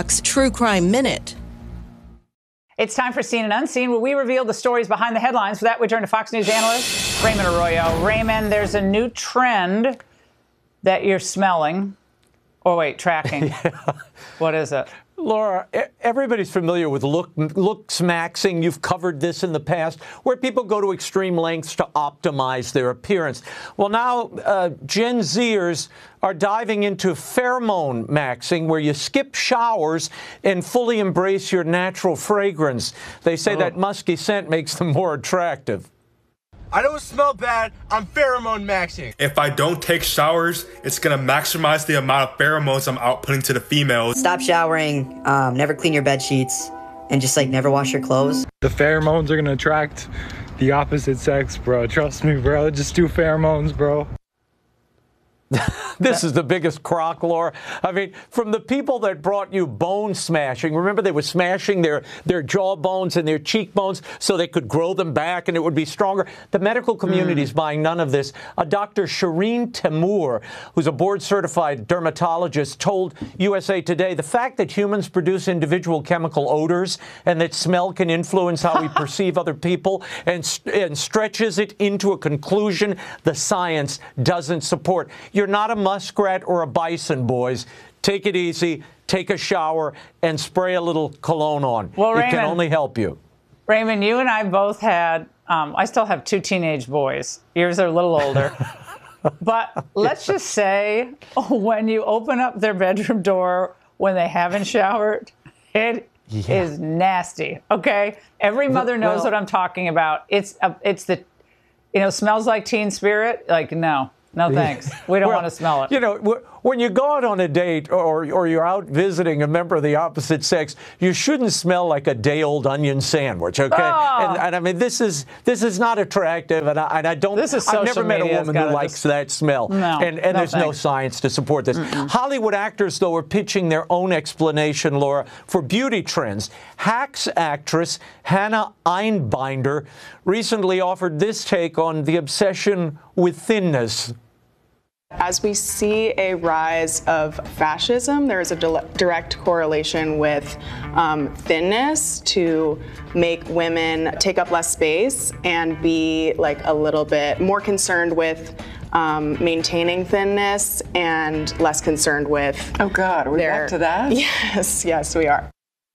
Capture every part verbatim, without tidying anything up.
Fox True Crime Minute. It's time for Seen and Unseen, where we reveal the stories behind the headlines. For that, we turn to Fox News analyst Raymond Arroyo. Raymond, there's a new trend that you're smelling. Or wait, tracking. Yeah. What is it? Laura, everybody's familiar with look, looks maxing. You've covered this in the past, where people go to extreme lengths to optimize their appearance. Well, now uh, Gen Zers are diving into pheromone maxing, where you skip showers and fully embrace your natural fragrance. They say oh. that musky scent makes them more attractive. I don't smell bad, I'm pheromone maxing. If I don't take showers, it's gonna maximize the amount of pheromones I'm outputting to the females. Stop showering, um, never clean your bed sheets, and just like never wash your clothes. The pheromones are gonna attract the opposite sex, bro. Trust me, bro. Just do pheromones, bro. This is the biggest crock, Laura. I mean, from the people that brought you bone smashing, remember they were smashing their, their jawbones and their cheekbones so they could grow them back and it would be stronger. The medical community is mm. buying none of this. A Doctor Shireen Temur, who's a board-certified dermatologist, told U S A Today the fact that humans produce individual chemical odors and that smell can influence how we perceive other people and, and stretches it into a conclusion the science doesn't support. You're not a muskrat or a bison, boys. Take it easy, take a shower, and spray a little cologne on. Well, it Raymond, can only help you. Raymond, you and I both had, um, I still have two teenage boys. Yours are a little older. But let's just say when you open up their bedroom door when they haven't showered, it yeah. is nasty, okay? Every mother knows well, what I'm talking about. It's, uh, it's the, you know, smells like Teen Spirit. Like, no. No, thanks. We don't well, want to smell it. You know, when you go out on a date or, or you're out visiting a member of the opposite sex, you shouldn't smell like a day-old onion sandwich, okay? Oh. And, and I mean, this is this is not attractive, and I, and I don't. This is I've never met a woman who likes just... that smell. No, and and no there's thanks. no science to support this. Mm-mm. Hollywood actors, though, are pitching their own explanation, Laura, for beauty trends. Hacks actress Hannah Einbinder recently offered this take on the obsession with thinness. As we see a rise of fascism, there is a direct correlation with um, thinness to make women take up less space and be like a little bit more concerned with um, maintaining thinness and less concerned with. Oh God, are we their, back to that? Yes, yes, we are.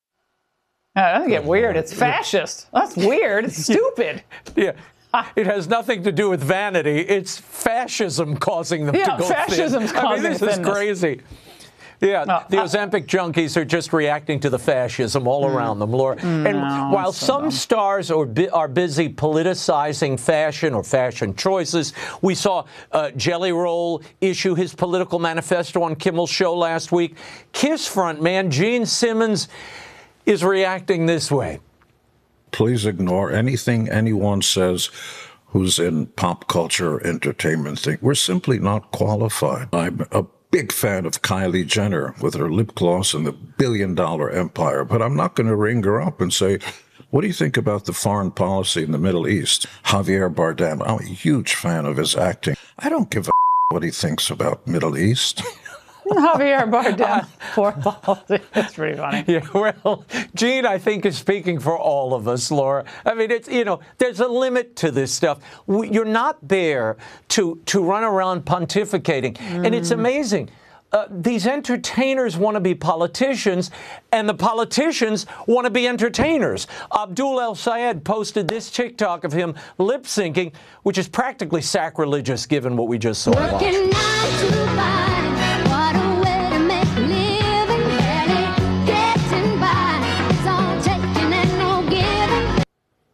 Oh, that doesn't get weird. It's fascist. That's weird. It's stupid. Yeah. It has nothing to do with vanity. It's fascism causing them yeah, to go fascism's thin. causing I mean, this thinness. is crazy. Yeah, no, the I, Ozempic junkies are just reacting to the fascism all mm, around them, Laura. No, and while so some dumb. stars are, bu are busy politicizing fashion or fashion choices, we saw uh, Jelly Roll issue his political manifesto on Kimmel's show last week. KISS frontman Gene Simmons is reacting this way. Please ignore anything anyone says who's in pop culture entertainment thing. We're simply not qualified. I'm a big fan of Kylie Jenner with her lip gloss and the billion dollar empire, but I'm not going to ring her up and say, what do you think about the foreign policy in the Middle East? Javier Bardem, I'm a huge fan of his acting. I don't give a what he thinks about Middle East. Javier Bardem, poor Baldy. That's pretty funny. Yeah, well, Gene, I think, is speaking for all of us, Laura. I mean, it's, you know, there's a limit to this stuff. We, you're not there to, to run around pontificating. Mm. And it's amazing. Uh, these entertainers want to be politicians, and the politicians want to be entertainers. Abdul El Sayed posted this TikTok of him lip-syncing, which is practically sacrilegious given what we just saw. Working nine to five. What a way to make a living, barely getting by. It's all taking and no giving.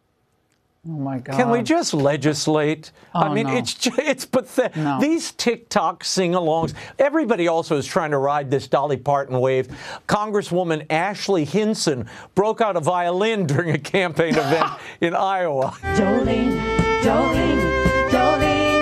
Oh my God! Can we just legislate? Oh, I mean, no. it's just, it's pathetic. No. These TikTok sing-alongs. Everybody also is trying to ride this Dolly Parton wave. Congresswoman Ashley Hinson broke out a violin during a campaign event in Iowa. Jolene, Jolene, Jolene,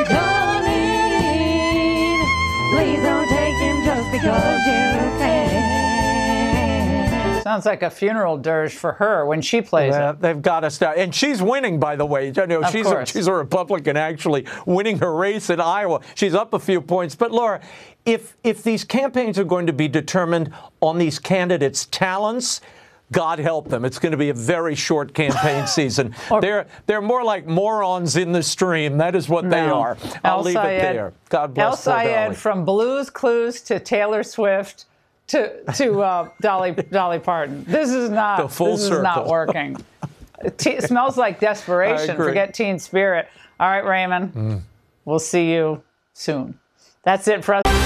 Jolene, please don't take him just because you can. sounds like a funeral dirge for her when she plays Yeah, it. they've got to start. And she's winning, by the way. You know, Of she's, a, course. she's a Republican actually winning her race in Iowa. She's up a few points. But, Laura, if, if these campaigns are going to be determined on these candidates' talents, God help them. It's going to be a very short campaign season. Or- they're they're more like morons in the stream. That is what they No. are. I'll El leave Sayed- it there. God bless El their Sayed, Dolly. from Blues Clues to Taylor Swift to to uh, Dolly Dolly Parton. This is not The full this is not circle. working. It t- smells like desperation. I agree. Forget teen spirit. All right, Raymond. We'll see you soon. That's it for us.